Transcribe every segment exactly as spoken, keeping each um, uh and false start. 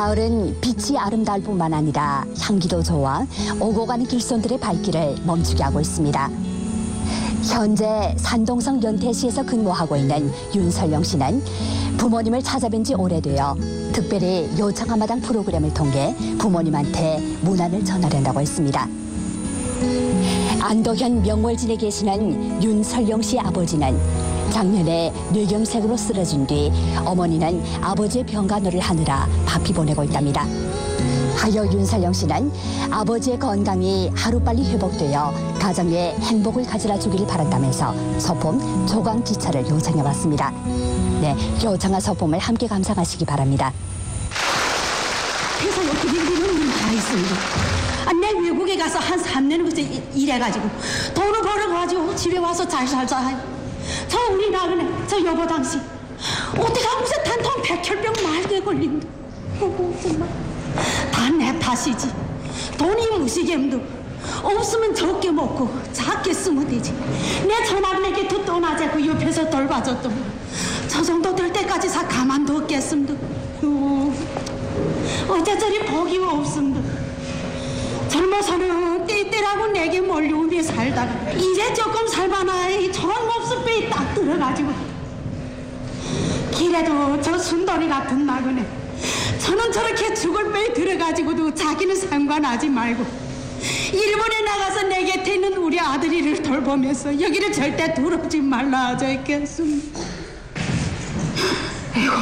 가을은 빛이 아름다울 뿐만 아니라 향기도 좋아 오고 가는 길손들의 발길을 멈추게 하고 있습니다. 현재 산동성 연태시에서 근무하고 있는 윤설영 씨는 부모님을 찾아뵌 지 오래되어 특별히 요청한마당 프로그램을 통해 부모님한테 문안을 전하려고 했습니다. 안도현 명월진에 계시는 윤설영 씨 아버지는 작년에 뇌경색으로 쓰러진 뒤 어머니는 아버지의 병간호를 하느라 바삐 보내고 있답니다. 하여 윤설영 씨는 아버지의 건강이 하루빨리 회복되어 가정에 행복을 가져다 주기를 바란다면서 소품 조광지차를 요청해왔습니다. 네, 요청한 소품을 함께 감상하시기 바랍니다. 회사 옆에 일하는 다 있습니다. 아, 내 외국에 가서 한 삼 년을 그저 일해가지고 돈을 벌어가지고 집에 와서 잘 살자. 저 우리 나그네 저 여보 당신 어떻게 하면서 단통 백혈병 말게 걸린다. 어, 정말 다 내 탓이지. 돈이 무시겜도 없으면 적게 먹고 작게 쓰면 되지. 내 저나그네께 더 떠나자고 옆에서 돌봐줬더만 저 정도 될 때까지 사 가만뒀겠음도. 어째 저리 복이 없음도. 젊어서는 떼떼라고 내게 몰려오며 살다가 이제 조금 살바나 저런 몹쓸 딱 들어가지고 길에도 저 순돌이 같은 나그네 저는 저렇게 죽을 빼 들어가지고도 자기는 상관하지 말고 일본에 나가서 내 곁에 있는 우리 아들이를 돌보면서 여기를 절대 두렵지 말라 하자 했겠습니다. 에이고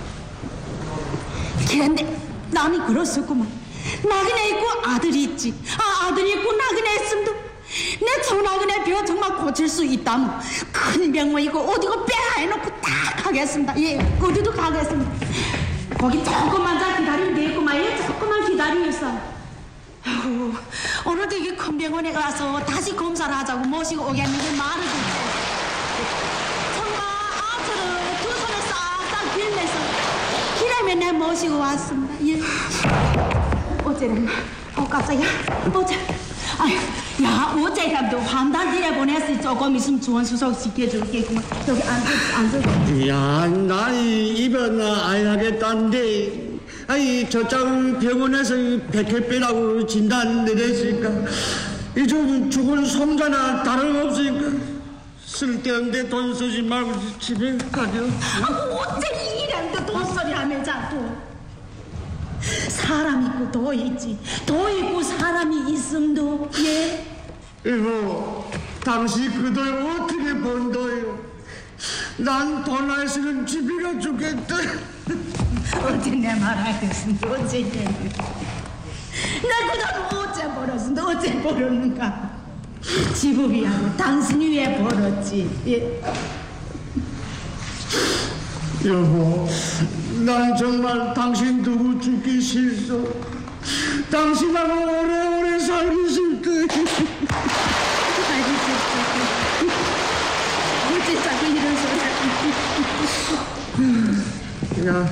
그런데 남이 그렇었구만. 나그네 있고 아들이 있지. 아 아들이 있고 나그네 있음도 내 저나그네 벼 정말 고칠 수 있다면 큰 병원 있고 어디고 빼 해놓고 딱 가겠습니다. 예 어디도 가겠습니다. 거기 조금만 자 기다리면 되겠구만. 예 조금만 기다리면서 아이고 오늘도 이게 큰 병원에 가서 다시 검사를 하자고 모시고 오겠는데 말을 듣고 정말 아처럼 두 손에 싹싹 빌면서 기라면 내 모시고 왔습니다. 예. 어째는 어 깜짝이야 어째 아유 야 어째라도 환단지에 보냈으니 조금 있으면 주원수속 시켜줄게구만. 여기 앉아 앉아. 야, 나 입원 안 하겠다는데 아이 저쪽 병원에서 백혈병이라고 진단 내렸으니까 이좀 죽은 송자나 다름없으니까 쓸데없는데 돈 쓰지 말고 집에 가죠. 아 어째 이란데 돈소리 하며 자꾸. 사람 있고 도 있지. 도 있고 사람이 있음도 예. 이모, 당신 그 돈 어떻게 번더요? 난 돈 안 쓰는 집이라 죽겠다. 어째 내 말 알겠습니다. 어째 내그 돈 어째 벌었습니다. 어째 벌었는가. 지부비하고 당신이 왜 벌었지. 예. 여보, 난 정말 당신 두고 죽기 싫소. 당신하고 오래오래 살기 싫대. 살기 싫다. 어째 자꾸 이런 소리. 야,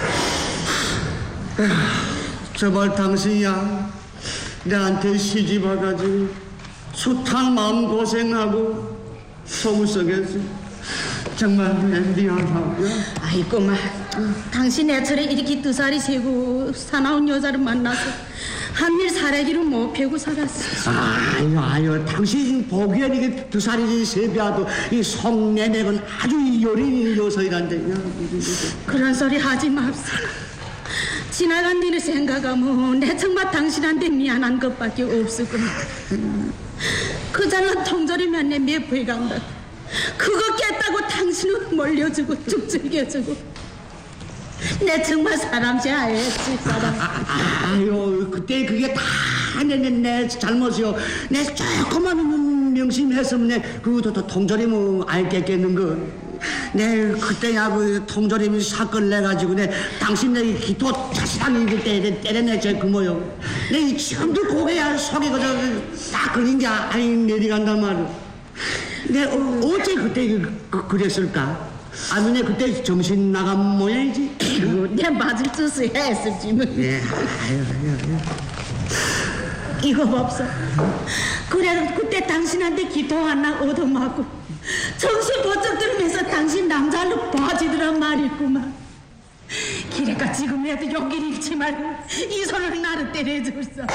저발 당신이야. 내한테 시집 와가지고 숱한 마음고생하고 속을 썩였어. 정말 미안하고요. 아이고 마 당신 애처럼 이렇게 두 살이 세고 사나운 여자를 만나서 한일 사례기로 못 패고 살았어. 아유 아유 당신 보기엔 이게 두 살이 세배하도 이 속내내건 아주 요린 요소이란데. 그런 소리 하지 맙시다. 지나간 일을 생각하면 내 정말 당신한테 미안한 것밖에 없었구나. 그 잘난 통조림면 내 몇 간다. 그거 깼다고 당신은 몰려주고 죽죽여주고 내 정말 사람 제하였지 사람. 아, 아, 아유 그때 그게 다 내 내 내 잘못이요. 내 조금만 명심했으면 내 그것도 통조림은 알겠겠는 거. 내 그때야 그 통조림이 사건 내가지고 내 당신 내 기토 자신하게 그때 때려냈죠 그 모요. 내 지금도 고개야 속이 그저 딱 그린 게 아니 내려간단 말이야. 내 어, 어째 그때 그, 그랬을까? 아니 내 그때 정신 나간 모양이지. 내 맞을 짓을 했을지 뭐. 예, 아유, 아유, 아유. 이거 없어. 그래도 그때 당신한테 기도 하나 얻어맞고 정신 번쩍 들으면서 당신 남자로 봐주더란 말이구만. 기래 그러니까 지금이라도 용기를 잃지 말고 이 손으로 나를 때려줬어. 그때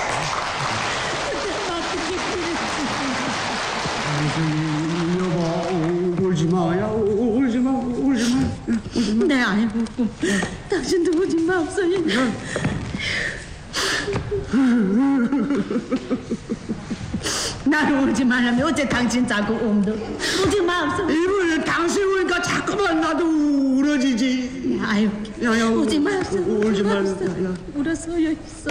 나쁘게 그랬지. 여보, 울지 마야, 울지 마, 울지 마, 울지 마. 내 알고 당신도 오지 마옵소요. 나를 울지 말라면 어째 당신 자꾸 옴도 오지 마옵소요. 이번에 당신 오니까 자꾸만 나도 울어지지. 아유, 야, 야, 오지 마옵소요. 울지 마. 울어서요 있어.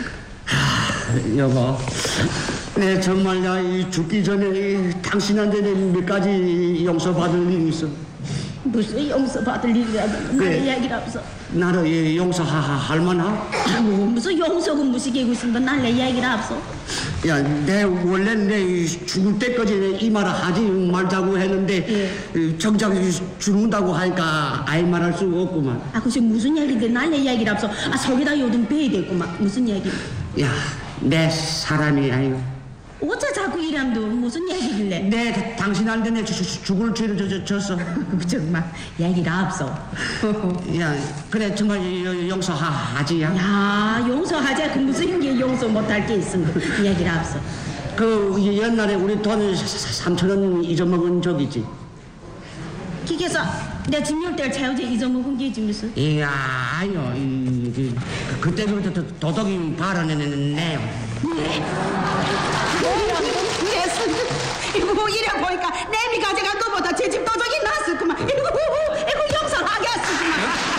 여보, 내 정말 나이 죽기 전에 이 당신한테 몇 가지 용서받을 일이 있어. 무슨 용서 받을 일이라도 그래. 나를 이야기를 없어. 나를 이 용서할 만하? 아이고 무슨 용서고 무시기고 있으면 날 내 이야기를 없어. 야, 내 원래 내 죽을 때까지 내 이 말을 하지 말자고 했는데 예. 정작 죽는다고 하니까 아예 말할 수가 없구만. 아 그게 무슨 이야기인데 날 내 이야기를 없어. 아 속에다 요즘 배야 되구만. 무슨 이야기? 야, 내 사람이 아니고 어째 자꾸 이람도 무슨 이야기길래? 내 당신한테 내 주- 주- 죽을 죄를 져- 져- 졌어. 정말 이야기를 없어. 야, 그래 정말 여- 용서하지. 야. 야 용서하자. 그 무슨 게 용서 못할 게 있으면 이야기를 없어. 그 옛날에 우리 돈 삼천 원 잊어먹은 적 있지? 기계서 내 증명대를 채우지 잊어먹은 게 있지 무슨? 이야, 아니요. 이, 이, 그때 그 도- 도덕이 발언했네요. 내 손, 이거 이래 보니까 내미 가져간 것보다 제 집 도적이 낫었구만. 이거 이거 용서하겠었구만.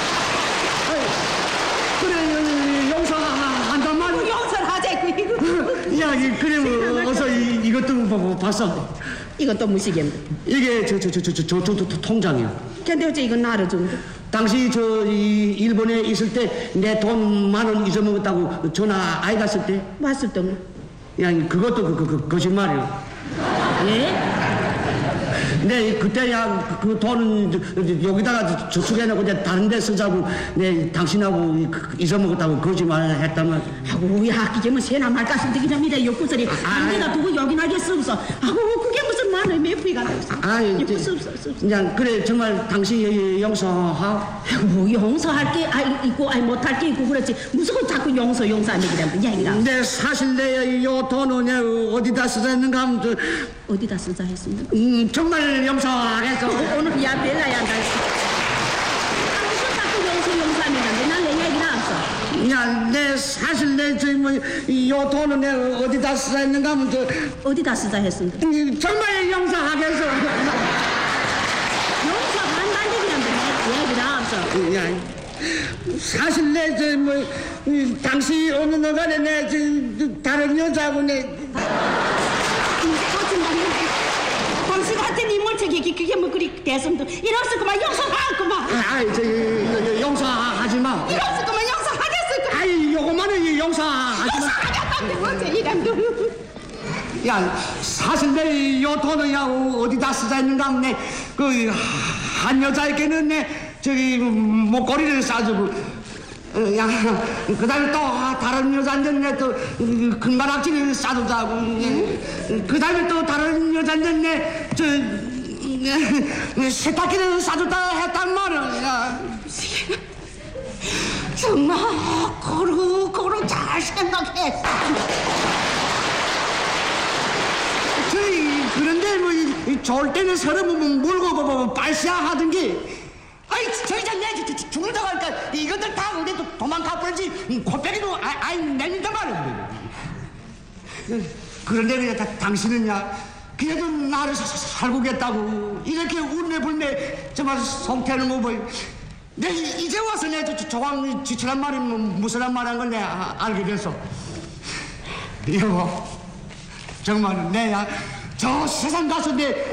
그래, 용서한단 말이야. 용서를 하자고 이거. 야, 이, 그래, 뭐, 어서 이, 이것도 봐- 봤어. 이것도 무시겠네. 이게 저, 저, 저, 저, 저, 저, 저, 저, 저 통장이야. 근데 어째 이거 나를 준대? 당시 저, 이, 일본에 있을 때 내 돈 만 원 잊어먹었다고 전화 아이 갔을 때, 맞을 때는? 야, 그것도 그, 그, 그, 거짓말이야. 예? 내 그때야 그 돈은 저- 저- 여기다가 저축해놓고 이제 다른 데 쓰자고 내 당신하고 이- 그- 잊어먹었다고 거짓말을 했다면. 아고 야 그게 뭐 새나 말까 싶더니 좀 이래 욕구소리 아, 안에다 두고 여기 나게 쓰고서 아고 그게 무슨 말을 매부이가 없어. 아이, 욕구 이제- 없어 없어. 그냥 그래 정말 당신 용서하. 아이고 용서할 게 아, 있고 아니 못할 게 있고 그렇지 무슨 자꾸 용서 용서 안 얘기를 이야기라. 내 사실 내 요 돈은 내 어디다 쓰였는가 하면 저, 어디다 쓰자 했습니다. 음, 정말 용서하겠어. 오늘 야 벨라야 한다. 아 무슨 자꾸 용서 용서하는데 난 내 얘기를 없어. 야, 내 사실 내저뭐요 돈은 내 어디다 쓰였는가 하면 저, 어디다 쓰자 했습니다. 음, 정말 용서하겠어. 용서한다는 얘기란데 내 얘기를 없어. 야, 사실 내 저 뭐 당시 어느 너간에 내 저 다른 여자하고 내 당신한테 네 멀쩡히 그게 뭐 그리 대성도 이랬을거만 용서하구만. 아이 저 용서하지 마. 이랬을거만 용서하겠을까. 아이 요거만은 용서하지 마. 용서하겠다는데 뭐지 이름도. 야, 사실 내 요 돈은 야 어디다 쓰자 했는가 하면 내그한 여자에게는 내 저기 목걸이를 싸주고. 어, 야, 그 다음에 또 다른 여자한테 내또 금바락지를 싸주자고. 그 다음에 또 다른 여자한테 내저 세탁기를 싸줬다 했단 말이야. 정말 고루 고루 잘 생각했어. 저희 그런데 뭐 이- 이 좋을 때는 서로 뭐 물고 뭐, 뭐 빨시야 하던 게 아이 저희 전 내 죽는다고 하니까 이것들 다 우리도 도망가 버리지 코빼기도 아, 아이 내린단 말이야. 그런데 그냥 다- 당신은야 그래도 나를 사- 사- 살고겠다고 이렇게 울매불매 정말 성태는 뭐 뭐. 내 이- 이제 와서 내 저- 저- 조강 지출한 말이 뭐 무슨 말한 걸 내가 알게 됐어. 여보 정말 내야 저 세상 가서 내